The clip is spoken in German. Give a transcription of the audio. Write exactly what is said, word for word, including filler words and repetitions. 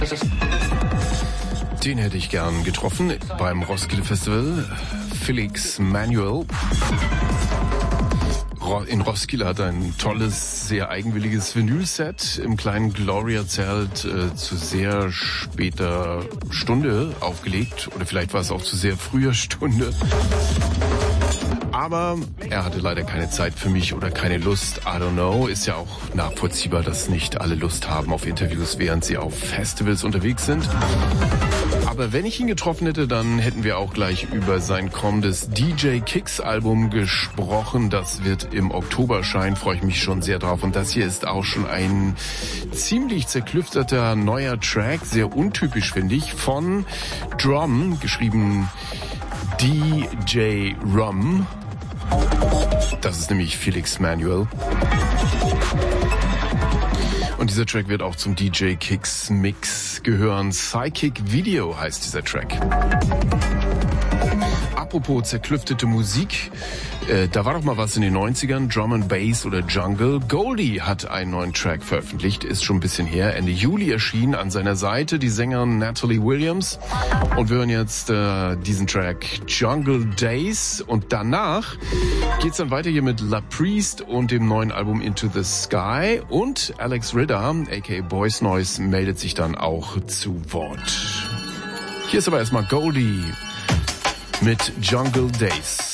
Den hätte ich gern getroffen beim Roskilde Festival. Felix Manuel. In Roskilde hat er ein tolles, sehr eigenwilliges Vinyl-Set im kleinen Gloria-Zelt äh, zu sehr später Stunde aufgelegt. Oder vielleicht war es auch zu sehr früher Stunde. Aber er hatte leider keine Zeit für mich oder keine Lust. I don't know. Ist ja auch nachvollziehbar, dass nicht alle Lust haben auf Interviews, während sie auf Festivals unterwegs sind. Aber wenn ich ihn getroffen hätte, dann hätten wir auch gleich über sein kommendes D J Kicks Album gesprochen. Das wird im Oktober erscheinen, freue ich mich schon sehr drauf. Und das hier ist auch schon ein ziemlich zerklüfterter neuer Track, sehr untypisch finde ich, von Drum, geschrieben D J Rum. Das ist nämlich Felix Manuel. Und dieser Track wird auch zum D J Kicks Mix gehören. Psychic Video heißt dieser Track. Apropos zerklüftete Musik, äh, da war doch mal was in den neunzigern, Drum and Bass oder Jungle. Goldie hat einen neuen Track veröffentlicht, ist schon ein bisschen her. Ende Juli erschien an seiner Seite die Sängerin Natalie Williams. Und wir hören jetzt äh, diesen Track Jungle Days. Und danach geht's dann weiter hier mit La Priest und dem neuen Album Into the Sky. Und Alex Ritter, aka Boys Noise, meldet sich dann auch zu Wort. Hier ist aber erstmal Goldie mit Jungle Days.